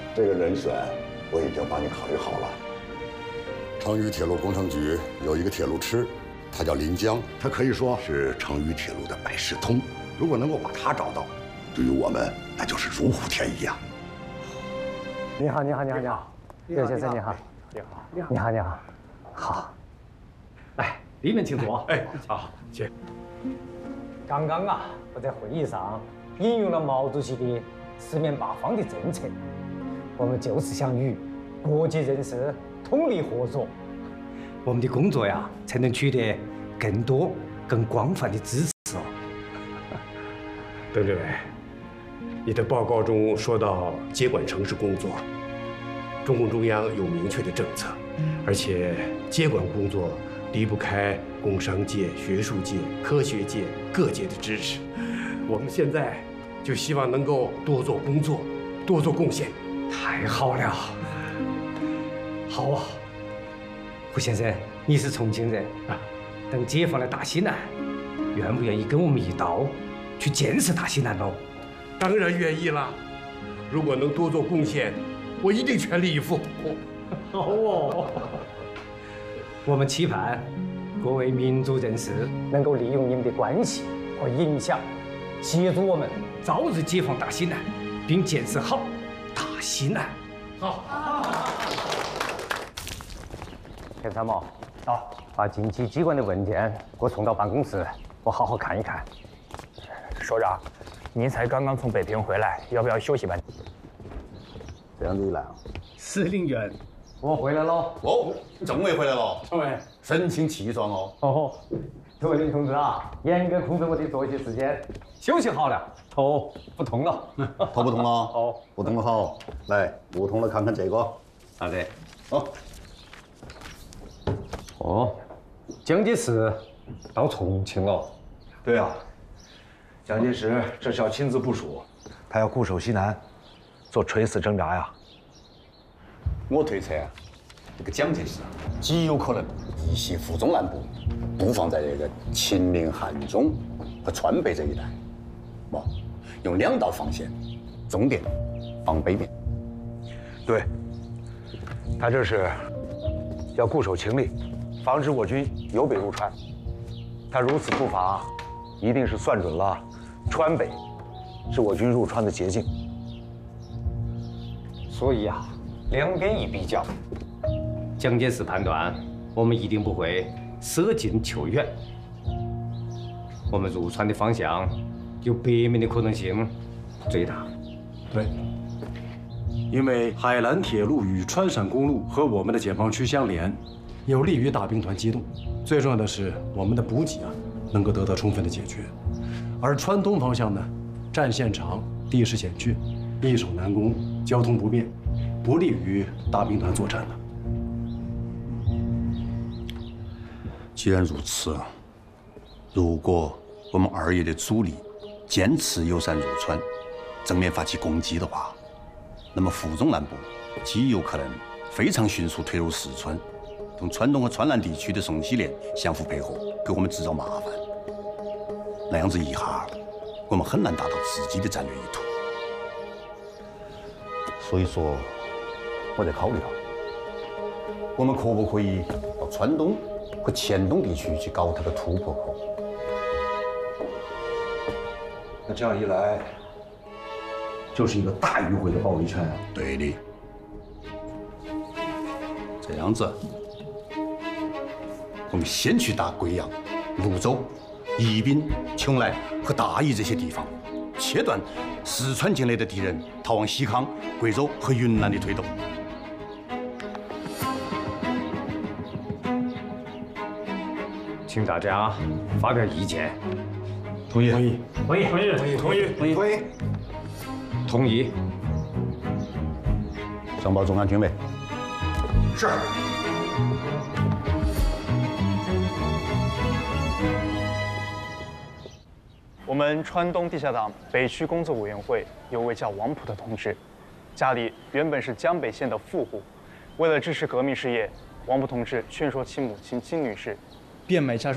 这个人选我已经帮你考虑好了。成渝铁路工程局有一个铁路痴，他叫临江，他可以说是成渝铁路的百事通。如果能够把他找到，对于我们那就是如虎添翼啊！ 你好，你好，你好，你好，刘先生你好， 你好， 你好，你好，好， 来，里面请坐。哎，好，请。 刚刚啊，我在会议上引用了毛主席的四面八方的政策，我们就是想与国际人士通力合作， 我们的工作呀，才能取得更多、更广泛的支持哦。 邓政委，你的报告中说到接管城市工作，中共中央有明确的政策，而且接管工作离不开工商界、学术界、科学界各界的支持。我们现在就希望能够多做工作，多做贡献。 太好了，好啊，胡先生，你是重庆人啊，等解放了大西南，愿不愿意跟我们一道去建设大西南喽？ 当然愿意了，如果能多做贡献，我一定全力以赴。 好哦，我们期盼各位民族人士能够利用你们的关系和影响，协助我们早日解放大西南，并建设好大西南。 好。 田参谋，好，把近期机关的文件给我送到办公室，我好好看一看。 所长，您才刚刚从北平回来，要不要休息半天？ 这样子一来啊， 司令员， 我回来喽。 哦，政委回来了， 政委， 神清气爽哦。 哦，各位林同志啊，严格控制我的作息时间，休息好了，头不痛了。 头不痛了？ 哦， 不痛了好，来，不痛了看看这个。 好的。 哦， 哦，蒋介石到重庆了。 对啊，蒋介石这是要亲自部署，他要固守西南，做垂死挣扎呀。 我推测啊，这个蒋介石极有可能一袭赴中南部，布防在这个秦岭、汉中和川北这一带，用2道防线，重点防北面。 对，他这是要固守秦岭，防止我军由北入川。他如此布防，一定是算准了川北是我军入川的捷径。 所以啊，两边一比较， 蒋介石判断我们一定不会舍近求远，我们入川的方向有北面的可能性最大。 对，因为海兰铁路与川陕公路和我们的解放区相连，有利于大兵团机动。最重要的是，我们的补给能够得到充分的解决。而川东方向呢，战线长，地势险峻，易守难攻，交通不便，不利于大兵团作战的。 既然如此，如果我们2野的主力坚持由山入川，正面发起攻击的话，那么赴中南部极有可能非常迅速推入四川，同川东和川南地区的宋西联相互配合，给我们制造麻烦。那样子一下，我们很难达到自己的战略意图。所以说，我在考虑我们可不可以到川东和黔东地区去搞它个突破口？ 那这样一来，就是一个大迂回的包围圈啊。 对的。这样子，我们先去打贵阳、泸州、宜宾、邛崃和大邑这些地方，切断四川境内的敌人逃往西康、贵州和云南的推动。 请大家发表意见。 同意。同意。 同意。同意。 同意。 同意。 同意。 同意。 上报中央军委。 是。 我们川东地下党北区工作委员会有位叫王普的同志，家里原本是江北县的富户，为了支持革命事业，王普同志劝说其母亲金女士变卖家